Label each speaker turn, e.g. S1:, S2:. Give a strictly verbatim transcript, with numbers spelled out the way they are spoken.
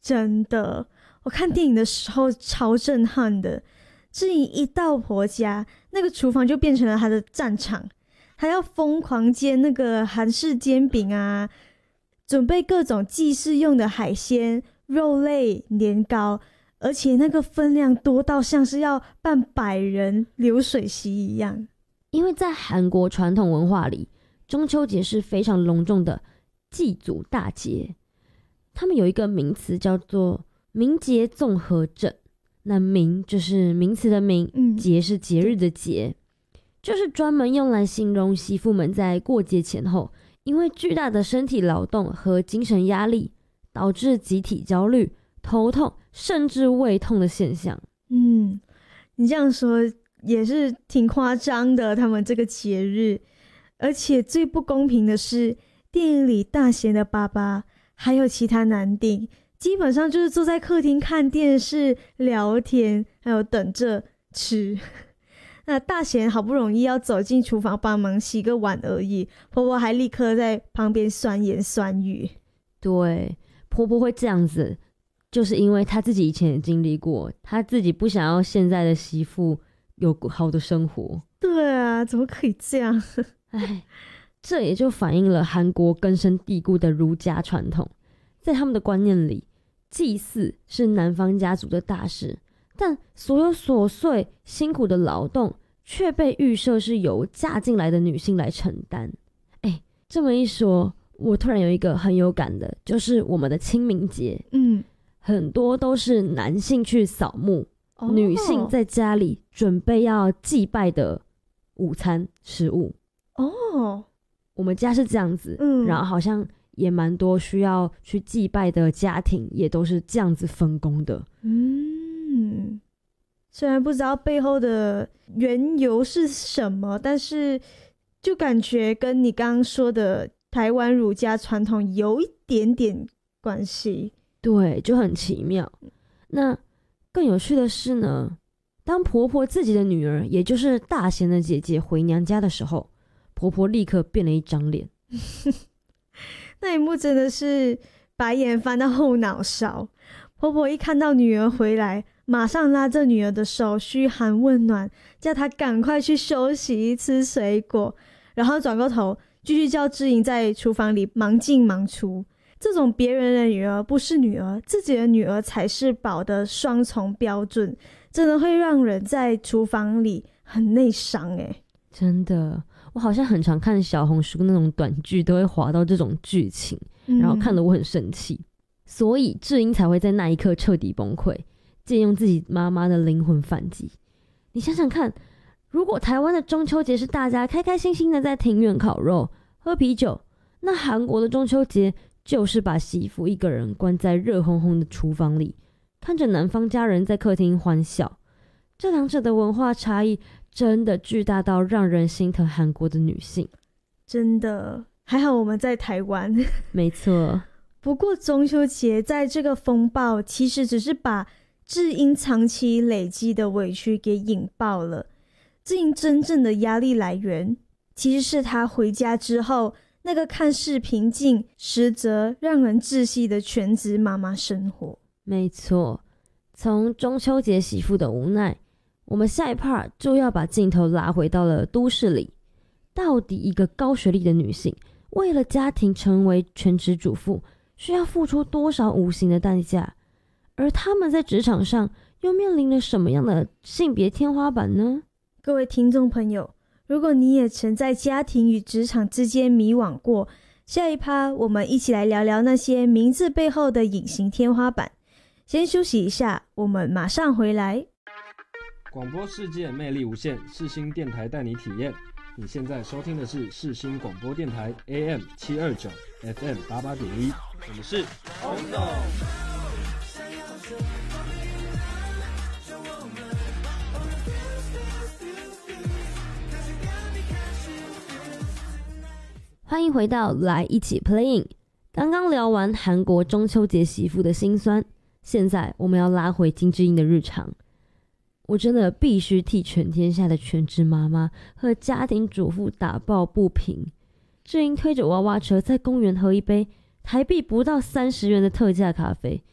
S1: 真的，我看电影的时候超震撼的。智英一到婆家，那个厨房就变成了她的战场，她要疯狂煎那个韩式煎饼啊，准备各种祭祀用的海鲜、肉类、年糕，而且那个分量多到像是要办百人流水席一样。
S2: 因为在韩国传统文化里，中秋节是非常隆重的祭祖大节，他们有一个名词叫做名节综合症。那名就是名词的名，
S1: 嗯，
S2: 节是节日的节，就是专门用来形容媳妇们在过节前后，因为巨大的身体劳动和精神压力，导致集体焦虑、头痛，甚至胃痛的现象。
S1: 嗯，你这样说也是挺夸张的，他们这个节日。而且最不公平的是，电影里大贤的爸爸还有其他男丁基本上就是坐在客厅看电视、聊天，还有等着吃。那大贤好不容易要走进厨房帮忙洗个碗而已，婆婆还立刻在旁边酸言酸语。
S2: 对，婆婆会这样子，就是因为她自己以前也经历过，她自己不想要现在的媳妇有好的生活。
S1: 对啊，怎么可以这样？
S2: 唉，这也就反映了韩国根深蒂固的儒家传统，在他们的观念里，祭祀是男方家族的大事，但所有琐碎辛苦的劳动却被预设是由嫁进来的女性来承担。哎，这么一说，我突然有一个很有感的，就是我们的清明节，
S1: 嗯，
S2: 很多都是男性去扫墓，
S1: 哦，
S2: 女性在家里准备要祭拜的午餐食物。
S1: 哦，
S2: 我们家是这样子，
S1: 嗯，
S2: 然后好像也蛮多需要去祭拜的家庭也都是这样子分工的。
S1: 嗯，虽然不知道背后的缘由是什么，但是就感觉跟你刚刚说的台湾儒家传统有一点点关系。
S2: 对，就很奇妙。那更有趣的是呢，当婆婆自己的女儿，也就是大贤的姐姐回娘家的时候，婆婆立刻变了一张脸。
S1: 那一幕真的是白眼翻到后脑勺。婆婆一看到女儿回来，马上拉着女儿的手嘘寒问暖，叫她赶快去休息吃水果，然后转过头继续叫智英在厨房里忙进忙出。这种别人的女儿不是女儿，自己的女儿才是宝的双重标准，真的会让人在厨房里很内伤耶。
S2: 真的，我好像很常看小红书那种短剧，都会滑到这种剧情，然后看得我很生气、嗯、所以智英才会在那一刻彻底崩溃，借用自己妈妈的灵魂反击。你想想看，如果台湾的中秋节是大家开开心心的在庭院烤肉喝啤酒，那韩国的中秋节就是把媳妇一个人关在热烘烘的厨房里，看着男方家人在客厅欢笑。这两者的文化差异真的巨大到让人心疼韩国的女性。
S1: 真的，还好我们在台湾。
S2: 没错。
S1: 不过中秋节在这个风暴其实只是把智英长期累积的委屈给引爆了。智英真正的压力来源其实是她回家之后那个看似平静实则让人窒息的全职妈妈生活。
S2: 没错，从中秋节媳妇的无奈，我们下一 part 就要把镜头拉回到了都市里。到底一个高学历的女性为了家庭成为全职主妇，需要付出多少无形的代价？而她们在职场上又面临了什么样的性别天花板呢？
S1: 各位听众朋友，如果你也曾在家庭与职场之间迷惘过，下一趴我们一起来聊聊那些名字背后的隐形天花板。先休息一下，我们马上回来。
S3: 广播世界魅力无限，世新电台带你体验。你现在收听的是世新广播电台 A M 七二九 F M 八八点一，我们是红豆。
S2: 欢迎回到来一起 playing。 刚刚聊完韩国中秋节媳妇的辛酸，现在我们要拉回金智英的日常。我真的必须替全天下的全职妈妈和家庭主妇打抱不平。智英推着娃娃车在公园喝一杯台币不到三十元的特价咖啡，